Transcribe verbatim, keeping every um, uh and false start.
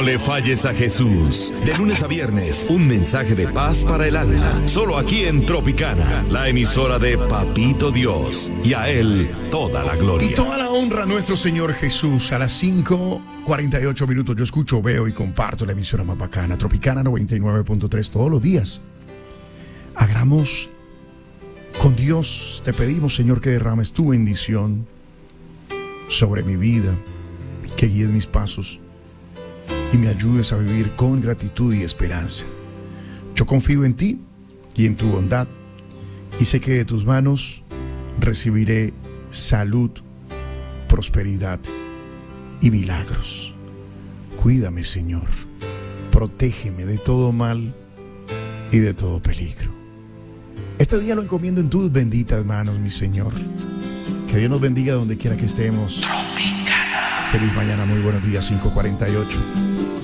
le falles a Jesús. De lunes a viernes, un mensaje de paz para el alma. Solo aquí en Tropicana, la emisora de Papito Dios. Y a Él toda la gloria. Y toda la honra a nuestro Señor Jesús. A las cinco cuarenta y ocho minutos yo escucho, veo y comparto la emisora más bacana. Tropicana noventa y nueve punto tres todos los días. Hagamos con Dios. Te pedimos, Señor, que derrames tu bendición sobre mi vida, que guíes mis pasos y me ayudes a vivir con gratitud y esperanza. Yo confío en ti y en tu bondad, y sé que de tus manos recibiré salud, prosperidad y milagros. Cuídame, Señor, protégeme de todo mal y de todo peligro. Este día lo encomiendo en tus benditas manos, mi Señor. Que Dios nos bendiga donde quiera que estemos. Tropicana. Feliz mañana, muy buenos días, cinco cuarenta y ocho.